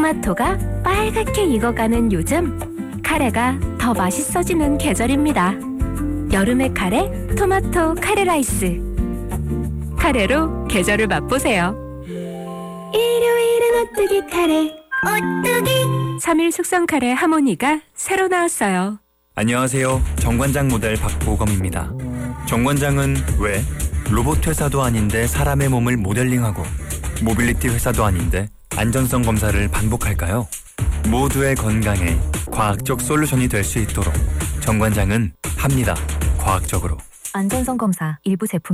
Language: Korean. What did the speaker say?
토마토가 빨갛게 익어가는 요즘, 카레가 더 맛있어지는 계절입니다. 여름의 카레, 토마토 카레 라이스. 카레로 계절을 맛보세요. 일요일은 오뚜기 카레, 오뚜기 3일 숙성 카레 하모니가 새로 나왔어요. 안녕하세요. 정관장 모델 박보검입니다. 정관장은 왜 로봇 회사도 아닌데 사람의 몸을 모델링하고 모빌리티 회사도 아닌데 안전성 검사를 반복할까요? 모두의 건강에 과학적 솔루션이 될 수 있도록 정관장은 합니다. 과학적으로. 안전성 검사 일부 제품